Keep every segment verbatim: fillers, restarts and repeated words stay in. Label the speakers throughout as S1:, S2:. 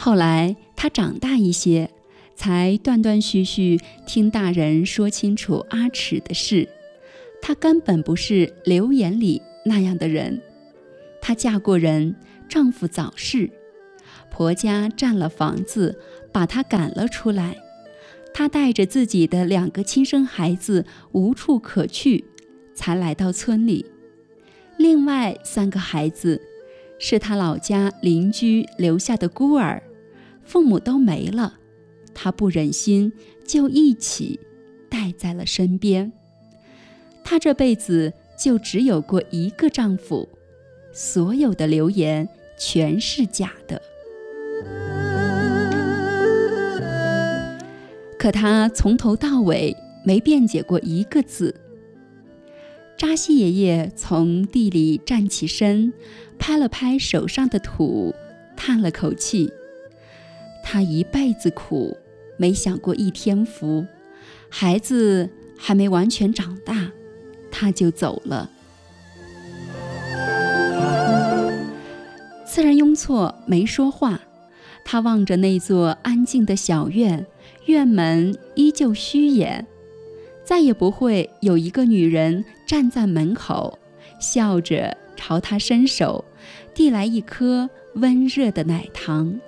S1: 后来他长大一些，才断断续续听大人说清楚阿尺的事。她根本不是流言里那样的人。她嫁过人，丈夫早逝，婆家占了房子，把她赶了出来。她带着自己的两个亲生孩子无处可去，才来到村里。另外三个孩子是她老家邻居留下的孤儿，父母都没了，她不忍心，就一起带在了身边。她这辈子就只有过一个丈夫，所有的流言全是假的。可她从头到尾没辩解过一个字。扎西爷爷从地里站起身，拍了拍手上的土，叹了口气。他一辈子苦，没享过一天福，孩子还没完全长大，他就走了。次仁雍措没说话，他望着那座安静的小院，院门依旧虚掩，再也不会有一个女人站在门口，笑着朝他伸手，递来一颗温热的奶糖。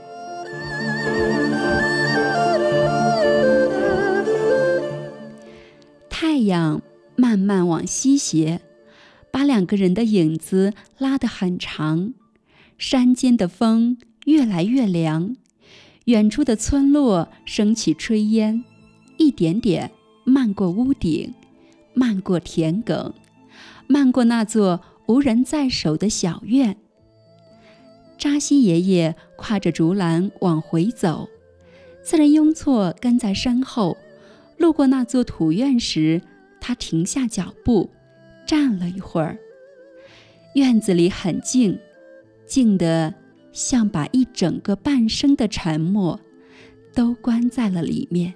S1: 太阳慢慢往西斜，把两个人的影子拉得很长。山间的风越来越凉，远处的村落升起炊烟，一点点漫过屋顶，漫过田埂，漫过那座无人在守的小院。扎西爷爷挎着竹篮往回走，次仁雍措跟在身后。路过那座土院时，他停下脚步，站了一会儿。院子里很静，静得像把一整个半生的沉默都关在了里面。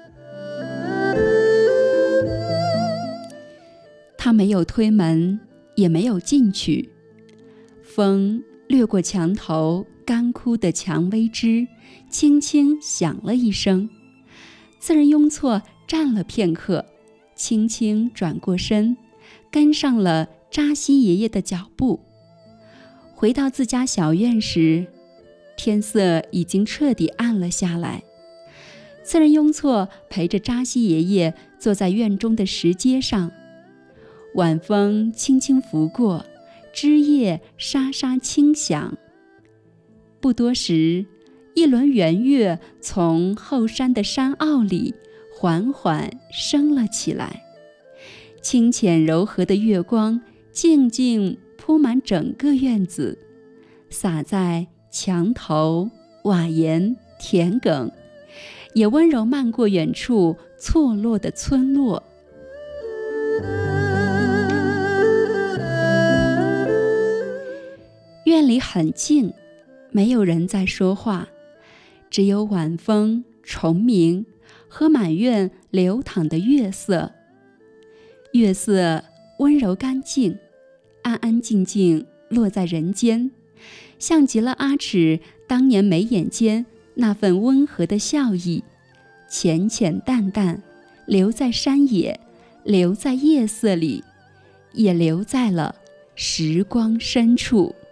S1: 他没有推门，也没有进去。风掠过墙头干枯的蔷薇枝，轻轻响了一声。次仁雍措站了片刻，轻轻转过身，跟上了扎西爷爷的脚步。回到自家小院时，天色已经彻底暗了下来。次仁雍措陪着扎西爷爷坐在院中的石阶上，晚风轻轻拂过，枝叶沙沙轻响。不多时，一轮圆月从后山的山坳里缓缓升了起来，清浅柔和的月光静静铺满整个院子，洒在墙头、瓦檐、田埂，也温柔漫过远处错落的村落。院里很静，没有人在说话，只有晚风、虫鸣和满院流淌的月色。月色温柔干净，安安静静落在人间，像极了阿尺当年眉眼间那份温和的笑意，浅浅淡淡，留在山野，留在夜色里，也留在了时光深处。